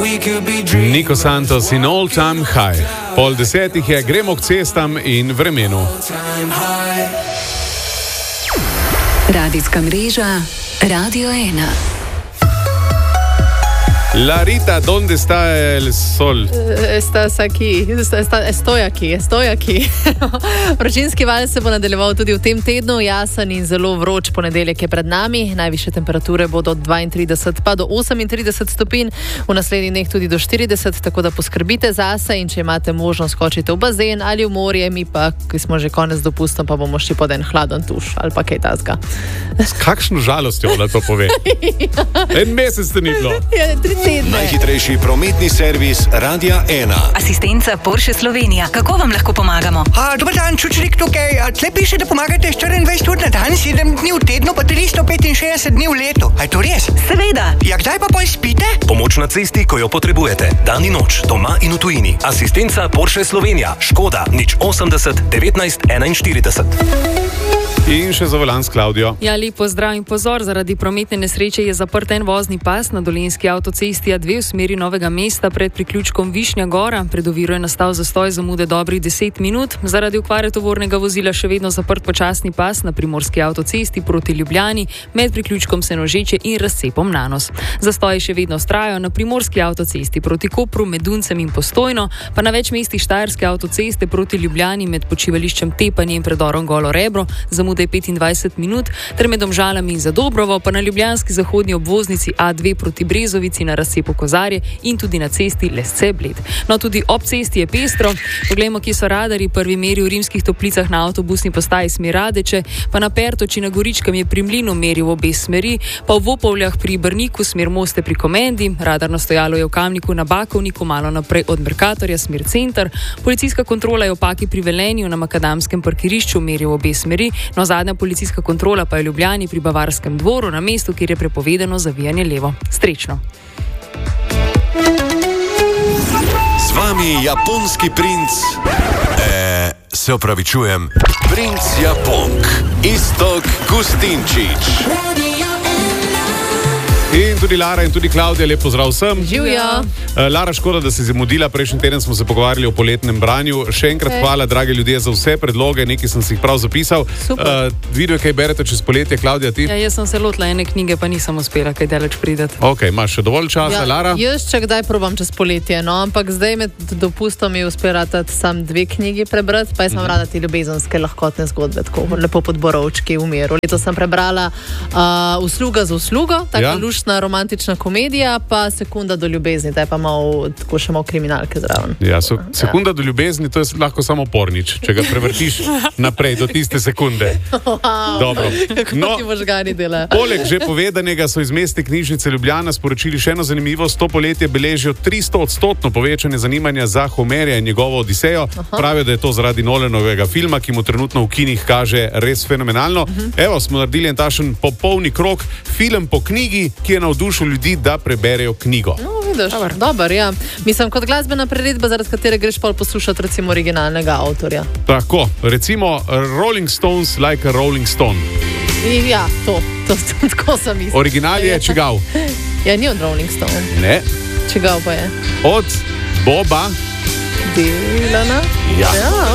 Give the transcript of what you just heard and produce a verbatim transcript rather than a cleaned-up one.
Nico Santos in All Time High. Pol desetih je, gremo k cestam in vremenu. Radijska mreža Radio ena. La Rita, ¿dónde está el sol? Estás aquí, Esta, estoy aquí, estoy aquí. Vročinski val se bo nadaljeval tudi v tem tednu, jasen in zelo vroč ponedeljek je pred nami. Najvišje temperature bodo od dvaintrideset pa do osemintrideset stopinj, v naslednjih dneh tudi do štirideset, tako da poskrbite zase in če imate možnost, skočite v bazen ali v morje, mi pa, ki smo že konec dopustom, pa bomo šli pod en hladen tuš ali pa kaj takega. S kakšno žalostjo ona to pove? En mesec te ni bilo. Ja, tri tedne. Najhitrejši prometni servis Radia ena. Asistenca Porsche Slovenija. Kako vam lahko pomagamo? A, dober dan, čučnik tukaj. A, tle piše, da pomagate štiriindvajset ur na dan, sedem dni v tednu, pa tristo petinšestdeset dni v letu. A je to res? Seveda. Ja, kdaj pa pol spite? Pomoč na cesti, ko jo potrebujete. Dan in noč, doma in v tujini. Asistenca Porsche Slovenija. Škoda, nič osemdeset devetnajst enainštirideset. In še za volan s Klaudijo. Ja, lep pozdrav in pozor, zaradi prometne nesreče je zaprt en vozni pas na Dolenjski avtocesti A dve v smeri Novega mesta pred priključkom Višnja Gora. Pred oviro je nastal zastoj zamude dobrih deset minut. Zaradi okvare tovornega vozila še vedno zaprt počasni pas na Primorski avtocesti proti Ljubljani med priključkom Senožeče in razcepom Nanos. Zastoji še vedno vztrajajo na Primorski avtocesti proti Kopru, Meduncem in Postojno, pa na več mestih Štajerske avtoceste proti Ljubljani med počivališčem Tepanje in predorom Golo Rebro. Zamude je petindvajset minut, ter med Domžalami in Zadobrovo, pa na ljubljanski zahodni obvoznici A dve proti Brezovici na razcepu Kozarje in tudi na cesti Lesce-Bled. No, tudi ob cesti je pestro. Poglejmo, kje so radarji. Prvi meri v Rimskih Toplicah na avtobusni postaji smer Radeče, pa na Pertoči na Goričkem je pri Mlinu meril v obe smeri, pa v Vopovljah pri Brniku smer Moste pri Komendi, radarno stojalo je v Kamniku na Bakovniku, malo naprej od Merkatorja smer Center, policijska kontrola je v Paki pri Velenju na makadamskem parkirišču meril v obe smeri, no zadnja policijska kontrola pa je v Ljubljani pri Bavarskem dvoru na mestu, kjer je prepovedano zavijanje levo. Srečno. Z vami japonski princ, e, se opravičujem, princ Japonk, Iztok Gustinčič. In tudi Lara in tudi Klaudija, lep pozdrav vsem. Živjo. Lara, škoda, da si zamudila, prejšnji teden smo se pogovarjali o poletnem branju. Še enkrat okay. Hvala, dragi ljudje, za vse predloge, nekaj sem si jih prav zapisal. Uh, video, kaj berete čez poletje, Klaudija, ti? Ja, jaz sem se lotila ene knjige, pa nisem uspela kaj daleč prideti. Ok, imaš še dovolj časa, ja, Lara? Jaz če kdaj probam čez poletje, no, ampak zdaj med dopustom je uspela sam dve knjigi prebrati, pa jaz sem mm-hmm. rada ti ljubezenske lahkotne zgodbe, tako lepo pod borovčki v miru. Leto sem prebrala uh, Usluga za uslugo, tako ja? luštna romantična komedija, pa Sekunda do ljubezni, da je pa malo, tako še malo kriminalke zraven. Ja, so, sekunda ja. do ljubezni, to je lahko samo pornič, če ga prevrtiš naprej do tiste sekunde. Wow. Dobro. Kako no, ti možgani delajo? Poleg že povedanega so iz Mestne knjižnice Ljubljana sporočili še eno zanimivost. To poletje beležijo tristo odstotno povečanje zanimanja za Homerja in njegovo Odisejo. Aha. Pravijo, da je to zaradi Nolanovega filma, ki mu trenutno v kinih kaže res fenomenalno. Uh-huh. Evo, smo naredili en tašen popolni krog, film po knjigi, ki je navdušil ljudi, da preberejo knjigo. No, vidiš, dobar, dobar, ja. Mislim, kot glasbena priredba, zaradi katere greš pa poslušati recimo originalnega avtorja. Tako, recimo Rolling Stones like a Rolling Stone. Ja, to, to, to tako sem mislil. Original je čigav? Ja, ni od Rolling Stone. Ne. Čigav pa je? Od Boba Dylana. Ja. Ja.